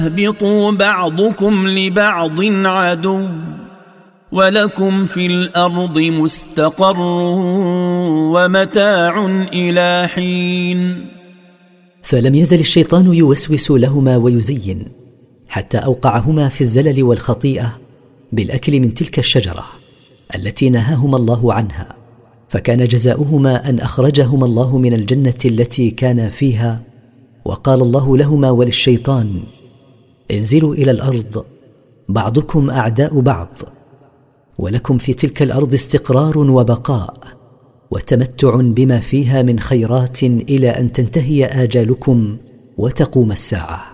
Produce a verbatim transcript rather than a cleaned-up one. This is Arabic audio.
اهبطوا بعضكم لبعض عدو ولكم في الأرض مستقر ومتاع إلى حين. فلم يزل الشيطان يوسوس لهما ويزين حتى أوقعهما في الزلل والخطيئة بالأكل من تلك الشجرة التي نهاهما الله عنها، فكان جزاؤهما أن أخرجهما الله من الجنة التي كانا فيها، وقال الله لهما وللشيطان: انزلوا إلى الأرض، بعضكم أعداء بعض، ولكم في تلك الأرض استقرار وبقاء وتمتع بما فيها من خيرات إلى أن تنتهي آجالكم وتقوم الساعة.